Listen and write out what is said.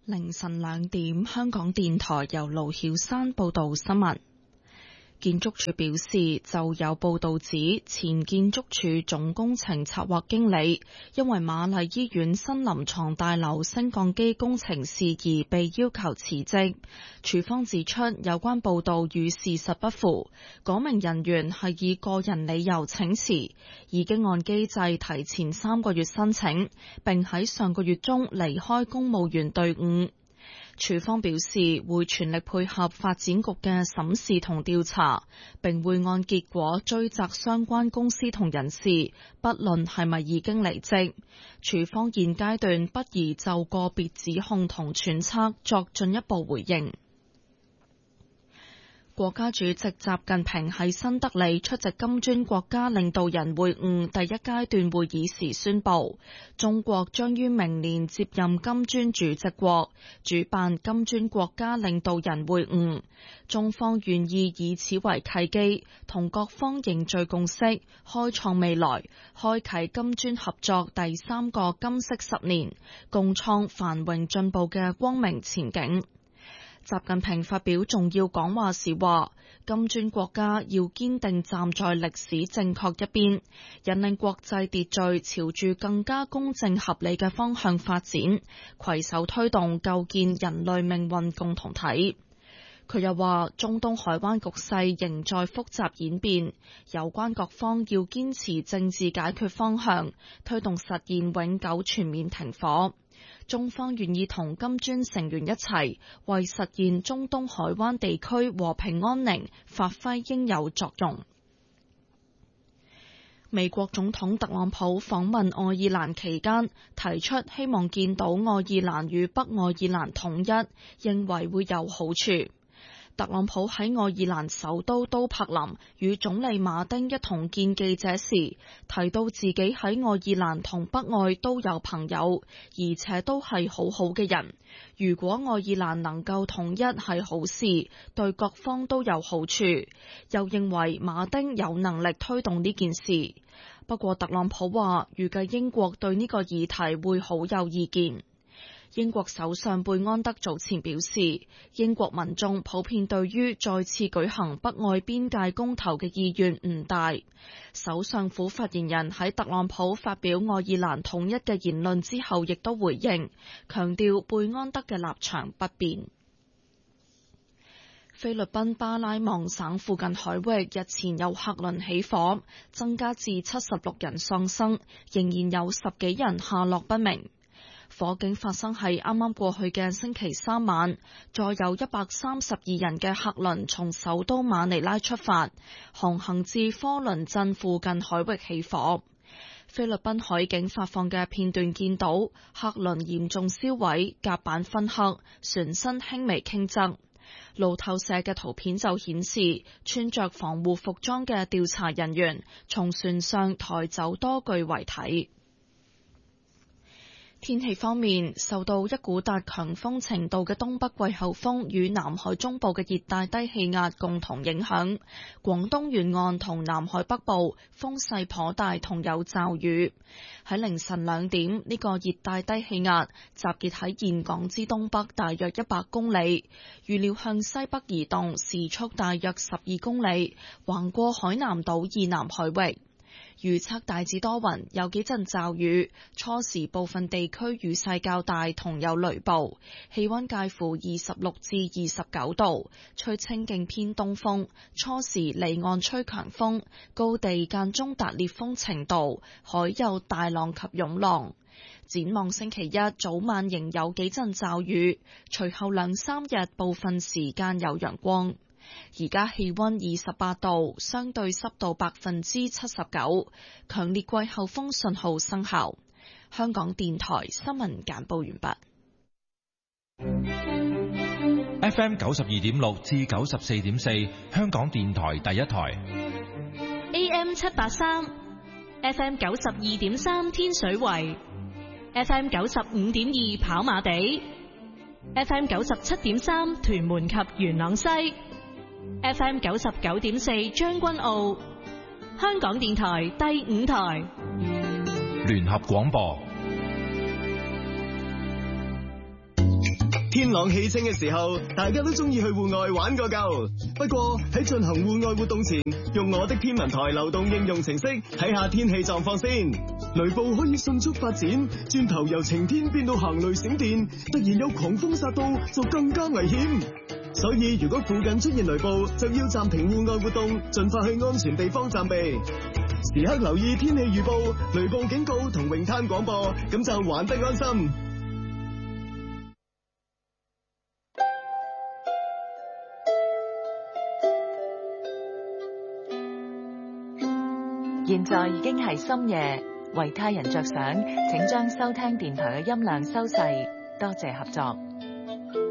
凌晨2點，香港電台由盧曉山報道新聞。建築署表示，就有報道指前建築署總工程策劃經理因為瑪麗醫院新臨床大樓升降機工程事宜被要求辭職。署方指出，有關報道與事實不符，嗰名人員係以個人理由請辭，已經按機制提前3個月申請，並喺上個月中離開公務員隊伍。署方表示會全力配合發展局嘅審視同調查，並會按結果追責相關公司同人士，不論係咪已經離職。署方現階段不宜就個別指控同揣測作進一步回應。國家主席習近平喺新德里出席金磚國家領導人會晤第一階段會議時宣布，中國將於明年接任金磚主席國，主辦金磚國家領導人會晤。中方願意以此為契機，同各方凝聚共識，開創未來，開啟金磚合作第3個金色10年，共創繁榮進步嘅光明前景。習近平發表重要講話時話，金磚國家要堅定站在歷史正確一邊，引領國際秩序朝住更加公正合理嘅方向發展，攜手推動構建人類命運共同體。佢又話，中東海灣局勢仍在複雜演變，有關各方要堅持政治解決方向，推動實現永久全面停火。中方願意同金磚成員一齊，為實現中東海灣地區和平安寧發揮應有作用。美國總統特朗普訪問愛爾蘭期間，提出希望見到愛爾蘭與北愛爾蘭統一，認為會有好處。特朗普喺愛爾蘭首都都柏林與總理馬丁一同見記者時，提到自己喺愛爾蘭同北愛都有朋友，而且都係好好嘅人。如果愛爾蘭能夠統一係好事，對各方都有好處。又認為馬丁有能力推動呢件事。不過特朗普話，預計英國對呢個議題會好有意見。英國首相貝安德早前表示，英國民眾普遍對於再次舉行北愛邊界公投嘅意願唔大。首相府發言人喺特朗普發表愛爾蘭統一嘅言論之後，亦都回應，強調貝安德嘅立場不變。菲律賓巴拉望省附近海域日前有客輪起火，增加至76人喪生，仍然有10幾人下落不明。火警發生喺啱啱過去嘅星期3晚，載有132人嘅客輪從首都馬尼拉出發，航行至科倫鎮附近海域起火。菲律賓海警發放嘅片段見到客輪嚴重燒毀，甲板燻黑，船身輕微傾側。路透社嘅圖片就顯示，穿着防護服裝嘅調查人員從船上抬走多具遺體。天氣方面，受到一股達強風程度嘅東北季候風與南海中部嘅熱帶低氣壓共同影響，廣東沿岸同南海北部風勢頗大同有驟雨。喺凌晨2點，呢個熱帶低氣壓集結喺峴港之東北大約100公里，預料向西北移動，時速大約12公里，橫過海南島以南海域。預測大致多雲，有幾陣驟雨，初時部分地區雨勢較大，同有雷暴。氣溫介乎26至29度，吹清勁偏東風，初時離岸吹強風，高地間中達烈風程度，海有大浪及湧浪。展望星期一早晚仍有幾陣驟雨，隨後2-3日部分時間有陽光。而家氣溫28度，相對濕度79%，強烈季候風信號生效。香港電台新聞簡報完畢。 FM 92.6至94.4，香港電台第一台。 AM 783 ，FM 92.3天水圍，FM 95.2跑馬地，FM 97.3屯門及元朗西。FM 99.4將軍澳，香港電台第5台聯合廣播。 天朗氣清嘅時候，大家都中意去戶外玩個夠。不過喺進行戶外活動前，用我的天文台流動應用程式睇下天氣狀況先。雷暴可以迅速發展，轉頭由晴天變到行雷閃電，突然有狂風殺到就更加危險。所以如果附近出現雷暴，就要暫停戶外活動，盡快去安全地方暫避。時刻留意天氣預報、雷暴警告同泳灘廣播，咁就玩得安心。 現在已經係深夜，為他人着想，請將收聽電台嘅音量收細，多謝合作。